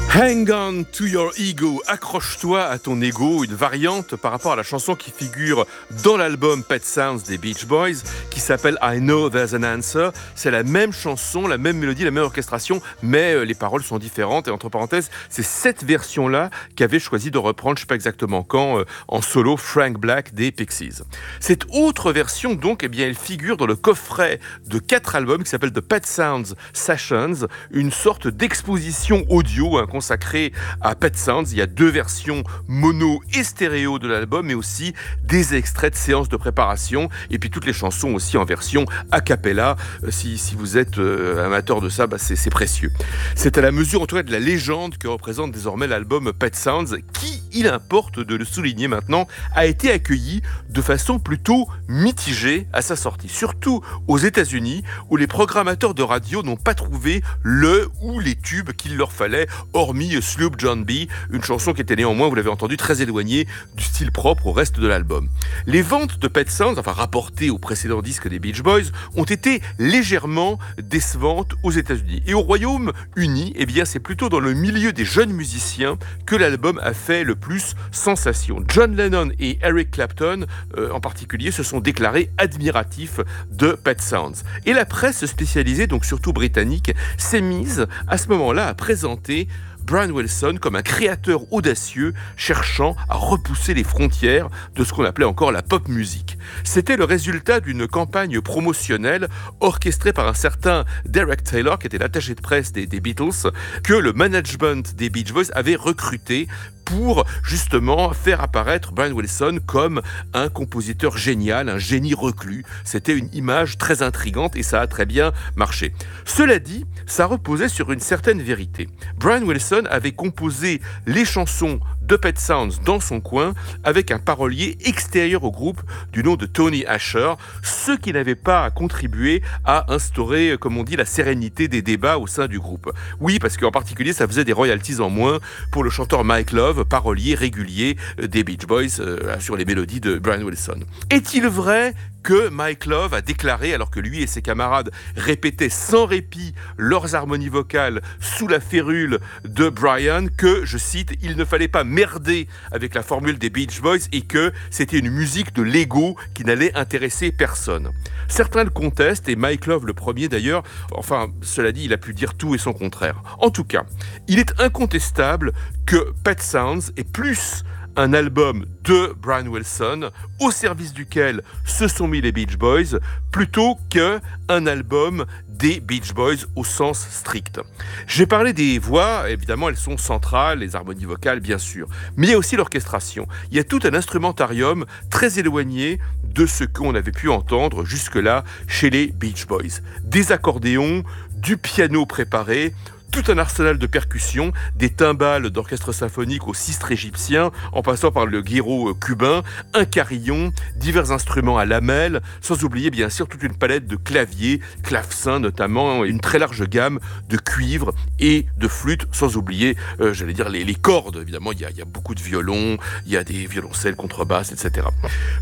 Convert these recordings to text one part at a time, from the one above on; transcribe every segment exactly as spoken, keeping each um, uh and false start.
Hang on to your ego, accroche-toi à ton ego, une variante par rapport à la chanson qui figure dans l'album Pet Sounds des Beach Boys, qui s'appelle I Know There's an Answer. C'est la même chanson, la même mélodie, la même orchestration, mais les paroles sont différentes. Et entre parenthèses, c'est cette version-là qu'avait choisi de reprendre, je ne sais pas exactement quand, en solo, Frank Black des Pixies. Cette autre version, donc, eh bien, elle figure dans le coffret de quatre albums qui s'appelle The Pet Sounds Sessions, une sorte d'exposition audio, un consacré à Pet Sounds. Il y a deux versions mono et stéréo de l'album, mais aussi des extraits de séances de préparation, et puis toutes les chansons aussi en version a cappella. Si, si vous êtes euh, amateur de ça, bah c'est, c'est précieux. C'est à la mesure en tout cas de la légende que représente désormais l'album Pet Sounds, qui, il importe de le souligner maintenant, a été accueilli de façon plutôt mitigée à sa sortie, surtout aux États-Unis, où les programmateurs de radio n'ont pas trouvé le ou les tubes qu'il leur fallait, hormis Sloop John B, une chanson qui était néanmoins, vous l'avez entendu, très éloignée du style propre au reste de l'album. Les ventes de Pet Sounds, enfin rapportées au précédent disque des Beach Boys, ont été légèrement décevantes aux États-Unis. Et au Royaume-Uni, eh bien, c'est plutôt dans le milieu des jeunes musiciens que l'album a fait le plus sensation. John Lennon et Eric Clapton, euh, en particulier, se sont déclarés admiratifs de Pet Sounds. Et la presse spécialisée, donc surtout britannique, s'est mise à ce moment-là à présenter Brian Wilson comme un créateur audacieux cherchant à repousser les frontières de ce qu'on appelait encore la pop music. C'était le résultat d'une campagne promotionnelle orchestrée par un certain Derek Taylor, qui était l'attaché de presse des, des Beatles, que le management des Beach Boys avait recruté pour justement faire apparaître Brian Wilson comme un compositeur génial, un génie reclus. C'était une image très intrigante et ça a très bien marché. Cela dit, ça reposait sur une certaine vérité. Brian Wilson avait composé les chansons de Pet Sounds dans son coin avec un parolier extérieur au groupe du nom de Tony Asher, ce qui n'avait pas contribué à instaurer, comme on dit, la sérénité des débats au sein du groupe. Oui, parce qu'en particulier, ça faisait des royalties en moins pour le chanteur Mike Love, parolier régulier des Beach Boys euh, sur les mélodies de Brian Wilson. Est-il vrai que Mike Love a déclaré, alors que lui et ses camarades répétaient sans répit leurs harmonies vocales sous la férule de Brian, que, je cite, il ne fallait pas merder avec la formule des Beach Boys et que c'était une musique de l'ego qui n'allait intéresser personne. Certains le contestent, et Mike Love le premier d'ailleurs. Enfin, cela dit, il a pu dire tout et son contraire. En tout cas, il est incontestable que Pet Sounds est plus un album de Brian Wilson au service duquel se sont mis les Beach Boys plutôt qu'un album des Beach Boys au sens strict. J'ai parlé des voix, évidemment elles sont centrales, les harmonies vocales bien sûr, mais il y a aussi l'orchestration. Il y a tout un instrumentarium très éloigné de ce qu'on avait pu entendre jusque-là chez les Beach Boys. Des accordéons, du piano préparé, tout un arsenal de percussions, des timbales d'orchestre symphonique au sistre égyptien, en passant par le guiro cubain, un carillon, divers instruments à lamelles, sans oublier bien sûr toute une palette de claviers, clavecins notamment, une très large gamme de cuivres et de flûtes, sans oublier, euh, j'allais dire, les, les cordes. Évidemment, il y, a, il y a beaucoup de violons, il y a des violoncelles, contrebasses, et cetera.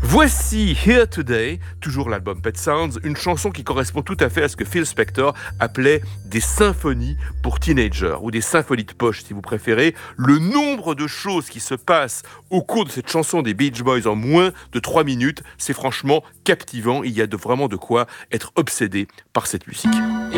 Voici Here Today, toujours l'album Pet Sounds, une chanson qui correspond tout à fait à ce que Phil Spector appelait des symphonies pour teenager, ou des symphonies de poche si vous préférez. Le nombre de choses qui se passent au cours de cette chanson des Beach Boys en moins de trois minutes, c'est franchement captivant. Il y a de, vraiment de quoi être obsédé par cette musique.